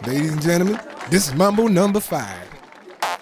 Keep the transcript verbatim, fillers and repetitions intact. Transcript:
Ladies and gentlemen, this is Mambo number five.